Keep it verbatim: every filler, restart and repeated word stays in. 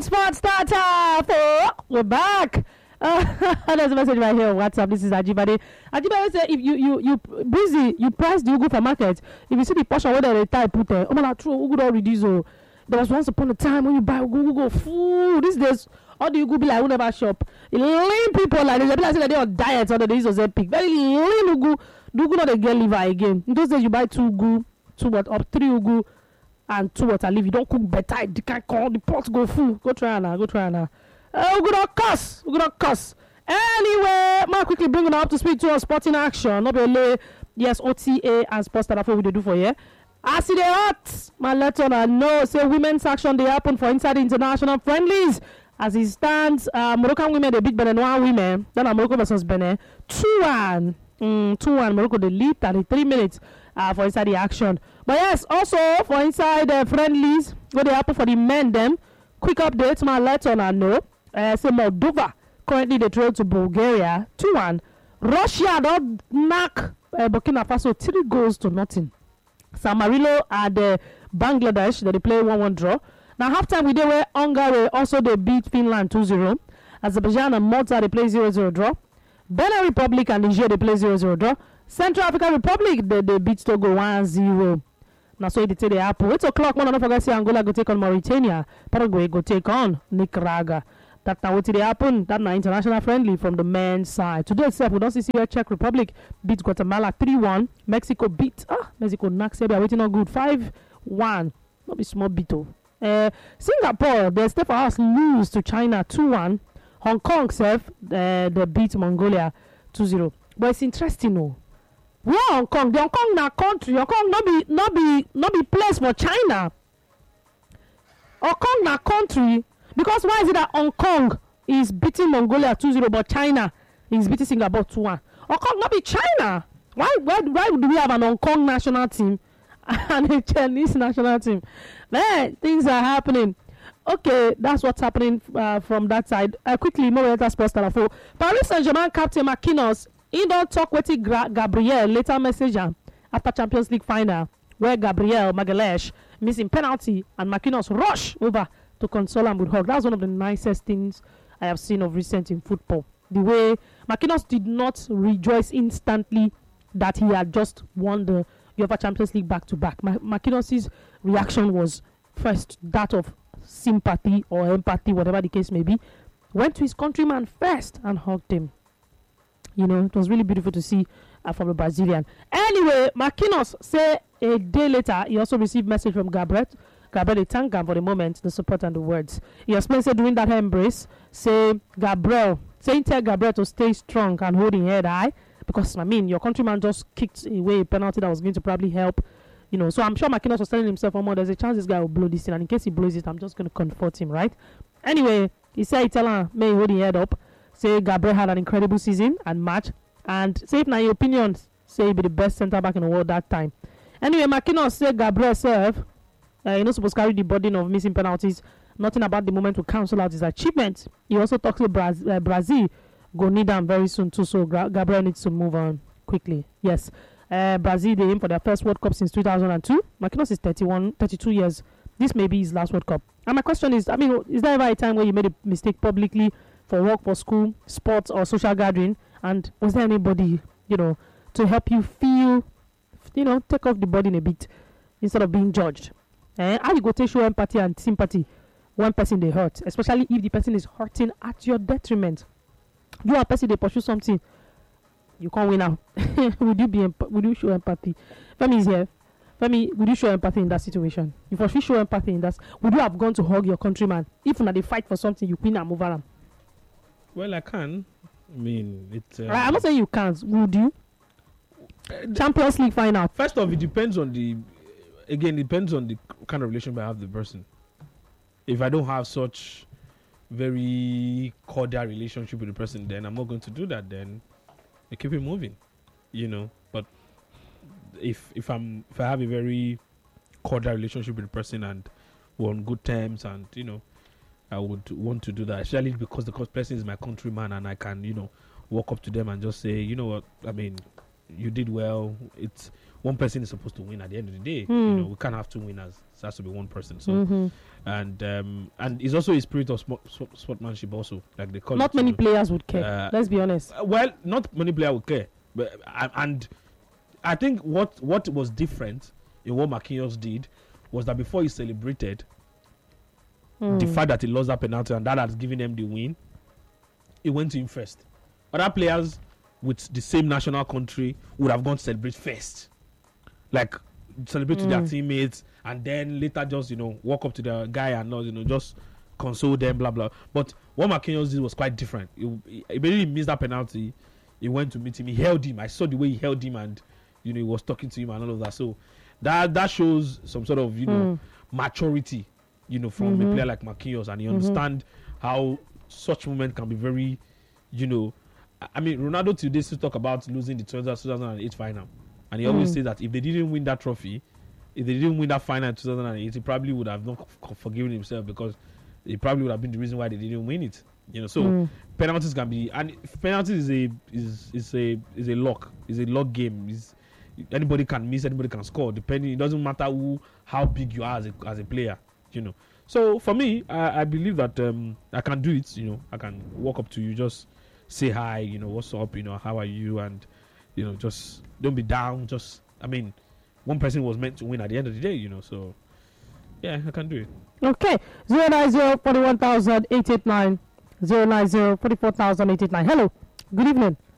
Sports Starter. For we're back. Uh, there's a message right here on WhatsApp. This is Ajibade. Ajibade said, if you you you busy, you price the Ugu for market. If you see the portion where they type put there, oh man, true Ugu don't reduce. Oh, there was once upon a time when you buy Ugu, Ugu go full. These days, all the Ugu be like, who never shop. Lean people like this. They be like, say they're on diet or they use Ozempic. Very lean Ugu. The Ugu not they get liver again. In those days, you buy two Ugu, two what up three Ugu, and two water leaf. You don't cook better. You can't call the pot go full. Go try now. Go try now. Uh, we're gonna cuss. We're gonna cuss. Anyway, man, quickly bring it up to speak to our sporting action. Not be yes, O T A and sports that we do for you. I see the hot. Man, let on know. Say women's action they happen for inside the international friendlies. As it stands, uh, Moroccan women they beat Benin one women. Then Morocco versus Benin two one. Mm, two one. Morocco they lead thirty-three minutes uh, for inside the action. But yes, also for inside the uh, friendlies, what they happen for the men them. Quick update, man, let on know. Uh, so Moldova currently they trail to Bulgaria two one. Russia don't knock uh, Burkina Faso three goals to nothing. San Marino and uh, Bangladesh they play one one draw. Now halftime we did where Hungary also they beat Finland two zero. Azerbaijan and Malta they play zero zero draw. Benin Republic and Niger they play zero zero draw. Central African Republic they, they beat Togo one zero. Now so they take the apple. eight o'clock one don't forget say Angola go take on Mauritania. Paraguay go take on Nicaragua. That now what did happen? That now international friendly from the men's side. Today itself, we don't see here Czech Republic beat Guatemala three one. Mexico beat ah Mexico knock Serbia waiting on good five one. Not be small beat oh. Uh, Singapore, they stay for us lose to China two one. Hong Kong self uh, they beat Mongolia two zero. But it's interesting oh. Where Hong Kong? The Hong Kong na country. Hong Kong not be not be not be place for China. Hong Kong na country. Because why is it that Hong Kong is beating Mongolia two zero, but China is beating Singapore two one? Hong Kong not be China. Why, why, why do we have an Hong Kong national team and a Chinese national team? Man, things are happening. Okay, that's what's happening uh, from that side. Uh, quickly, more later sports telephone. Paris Saint-Germain captain Marquinhos, he don't talk with Gra- Gabriel later message after Champions League final, where Gabriel Magalhaes missing penalty and Marquinhos rush over to console him with hug. That's one of the nicest things I have seen of recent in football. The way Marquinhos did not rejoice instantly that he had just won the UEFA Champions League back to back. Ma- Marquinhos' reaction was first that of sympathy or empathy, whatever the case may be. Went to his countryman first and hugged him. You know, it was really beautiful to see uh, from the Brazilian. Anyway, Marquinhos say a day later he also received message from Gabriel. Gabriel thanked him for the moment, the support and the words. He explained say during that embrace, say Gabriel, saying tell Gabriel to stay strong and hold his head high, because I mean your countryman just kicked away a penalty that was going to probably help, you know. So I'm sure Marquinhos was telling himself, oh, more, there's a chance this guy will blow this thing, and in case he blows it, I'm just going to comfort him, right? Anyway, he said he tell him, may he hold his head up. Say Gabriel had an incredible season and match, and say if now your opinion, say he be the best centre back in the world that time. Anyway, Marquinhos said Gabriel serve. Uh, you're not supposed to carry the burden of missing penalties. Nothing about the moment will cancel out his achievement. He also talks to Braz- uh, Brazil. Go need them very soon too. So Gra- Gabriel needs to move on quickly. Yes. Uh, Brazil, they aim for their first World Cup since two thousand two. Marquinhos is thirty-one, thirty-two years. This may be his last World Cup. And my question is, I mean, is there ever a time where you made a mistake publicly for work, for school, sports, or social gathering? And was there anybody, you know, to help you feel, you know, take off the burden a bit instead of being judged? Eh, how you go to show empathy and sympathy one person they hurt, especially if the person is hurting at your detriment. You are a person they pursue something, you can't win out. Would you be emp- would you show empathy? Femi is here. Femi, would you show empathy in that situation? If you show empathy in that, would you have gone to hug your countryman if when they fight for something you win and move around? Well, I can. I mean, it's. Uh, I'm not saying you can't. Would you? Uh, Champions League final. First off, it depends on the. Again, it depends on the kind of relationship I have with the person. If I don't have such very cordial relationship with the person, then I'm not going to do that. Then I keep it moving, you know. But if if I'm if I have a very cordial relationship with the person and we're on good terms, and you know, I would want to do that, especially because the person is my countryman and I can, you know, walk up to them and just say, you know what, I mean, you did well. It's one person is supposed to win at the end of the day. Hmm. You know, we can't have two winners. It has to be one person. So, Mhm. and um, and it's also a spirit of sport, sport, sportsmanship also, like they call Not it. many you know. players would care. Uh, Let's be honest. Uh, well, not many players would care, but uh, and I think what what was different in what Marquinhos did was that before he celebrated Mm. the fact that he lost that penalty and that has given them the win, he went to him first. Other players with the same national country would have gone to celebrate first, like celebrate to their Mm. teammates, and then later just you know walk up to the guy and not you know just console them, blah blah. But what Marquinhos did was quite different. He, he immediately missed that penalty. He went to meet him. He held him. I saw the way he held him, and you know he was talking to him and all of that. So that that shows some sort of you know Mm. maturity, you know, from Mhm. a player like Marquinhos, and he Mhm. understand how such moment can be very, you know. I- I mean, Ronaldo today still talk about losing the two thousand eight final, and he always Mm. says that if they didn't win that trophy, if they didn't win that final in two thousand eight, he probably would have not f- forgiven himself because it probably would have been the reason why they didn't win it. You know, so Mm. penalties can be, and penalties is a is is a is a lock, is a lock game. Is anybody can miss, anybody can score, depending. It doesn't matter who, how big you are as a as a player. You know, so for me, I, I believe that um, I can do it. You know, I can walk up to you, just say hi. You know, what's up? You know, how are you? And you know, just don't be down. Just, I mean, one person was meant to win at the end of the day. You know, so yeah, I can do it. Okay. Zero nine zero forty one thousand eight eight nine. Zero nine zero forty four thousand eight eight nine. Hello. Good evening.